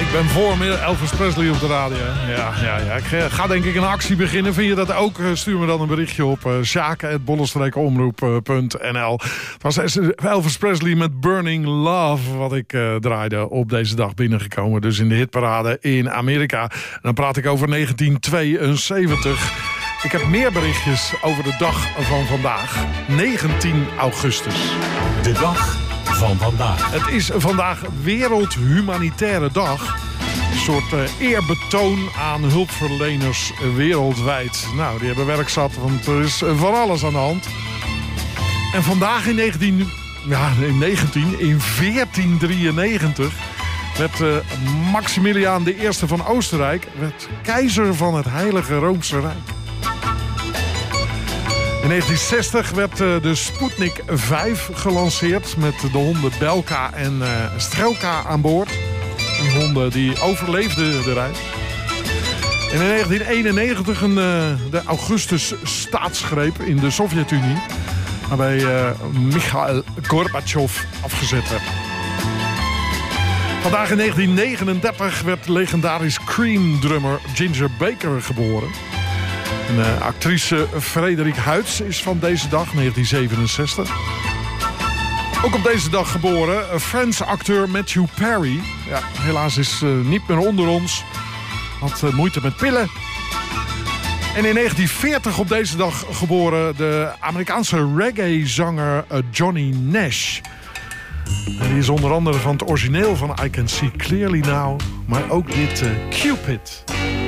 Ik ben voor meer Elvis Presley op de radio. Ja. Ik ga denk ik een actie beginnen. Vind je dat ook? Stuur me dan een berichtje op sjaken@bollenstreekomroep.nl. Het was Elvis Presley met Burning Love wat ik draaide op deze dag binnengekomen. Dus in de hitparade in Amerika. En dan praat ik over 1972. Ik heb meer berichtjes over de dag van vandaag. 19 augustus. De dag van vandaag. Het is vandaag Wereld Humanitaire Dag. Een soort eerbetoon aan hulpverleners wereldwijd. Nou, die hebben werk zat, want er is van alles aan de hand. En vandaag in 1493 werd Maximiliaan I van Oostenrijk werd keizer van het Heilige Roomse Rijk. In 1960 werd de Sputnik 5 gelanceerd met de honden Belka en Strelka aan boord. Die honden die overleefden de reis. En in 1991 de Augustus staatsgreep in de Sovjet-Unie, waarbij Mikhail Gorbachev afgezet werd. Vandaag in 1939 werd legendarisch Cream-drummer Ginger Baker geboren. En actrice Frederik Huyts is van deze dag, 1967. Ook op deze dag geboren Friends-acteur Matthew Perry. Ja, helaas is niet meer onder ons. Had moeite met pillen. En in 1940 op deze dag geboren de Amerikaanse reggae-zanger Johnny Nash. En die is onder andere van het origineel van I Can See Clearly Now. Maar ook dit Cupid.